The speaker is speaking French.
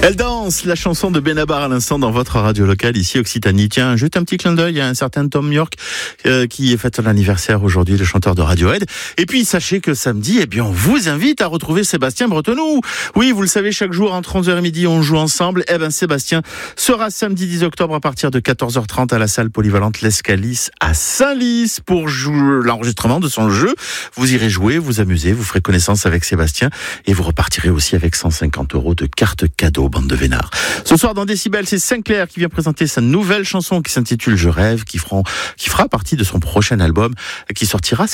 Elle danse, la chanson de Benabar à l'instant dans votre radio locale ici Occitanie. Tiens, juste un petit clin d'œil à un certain Tom York qui fête son anniversaire aujourd'hui, le chanteur de Radiohead. Et puis sachez que samedi, on vous invite à retrouver Sébastien Bretenou. Oui, vous le savez, chaque jour entre 11h et midi, on joue ensemble. Sébastien sera samedi 10 octobre à partir de 14h30 à la salle polyvalente L'Escalice à Saint-Lys pour l'enregistrement de son jeu. Vous irez jouer, vous amuser, vous ferez connaissance avec Sébastien et vous repartirez aussi avec 150 € de carte cadeau, bande de vénards. Ce soir dans Décibel, c'est Sinclair qui vient présenter sa nouvelle chanson qui s'intitule Je rêve, qui fera partie de son prochain album qui sortira